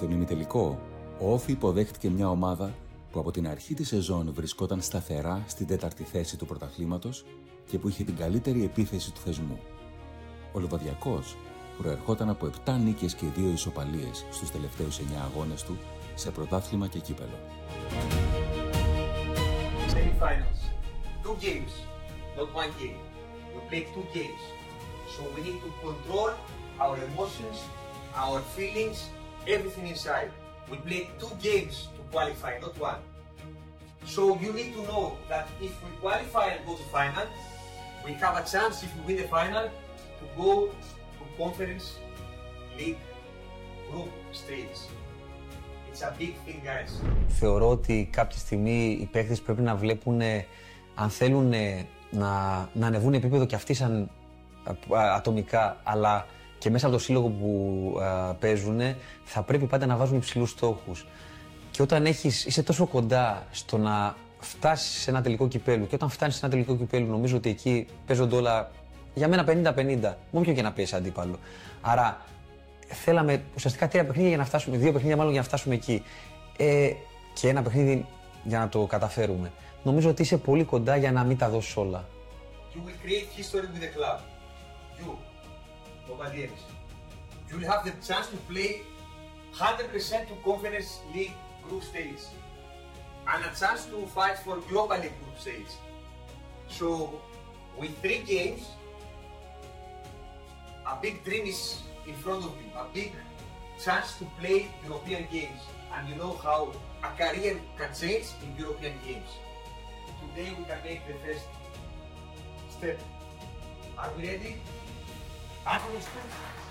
Στον ημιτελικό, ο Όφη υποδέχτηκε μια ομάδα που από την αρχή της σεζόν βρισκόταν σταθερά στην τέταρτη θέση του πρωταθλήματος και που είχε την καλύτερη επίθεση του θεσμού. Ο Λιβαδιακός προερχόταν από 7 νίκες και 2 ισοπαλίες στους τελευταίους 9 αγώνες του σε πρωτάθλημα και κύπελλο. Semi-finals. 2 games, not 1 game. We played 2 games. So we need to control our emotions, our feelings, everything inside. We played 2 games to qualify, not 1. So you need to know that if we qualify and go to final, we have a chance if we win the final to go to Conference League group stage. It's a big thing, guys. Θεωρώ ότι κάποια στιγμή οι παίκτες πρέπει να βλέπουν αν θέλουν να ανεβούν επίπεδο και αυτοί σαν ατομικά, αλλά και μέσα από το σύλλογο που παίζουν, θα πρέπει πάντα να βάζουν υψηλούς στόχους. Και όταν είσαι τόσο κοντά στο να φτάσεις σε ένα τελικό κυπέλλου, και όταν φτάνεις σε ένα τελικό κυπέλλου, νομίζω ότι εκεί παίζονται όλα για μένα 50-50, μόνο και να πιέσει αντίπαλο. Άρα θέλαμε ουσιαστικά 3 παιχνίδια για να φτάσουμε, 2 παιχνίδια μάλλον για να φτάσουμε εκεί. Και ένα παιχνίδι για να το καταφέρουμε. Νομίζω ότι είσαι πολύ κοντά για να μην τα δώσεις όλα. You will create history with the club. You, nobody else. You will have the chance to play 100% to Conference League group stage and a chance to fight for Global League group stage. So, with 3 games, a big dream is in front of you, a big chance to play European games, and you know how a career can change in European games. Today we can make the first step. Are we ready? Are we ready?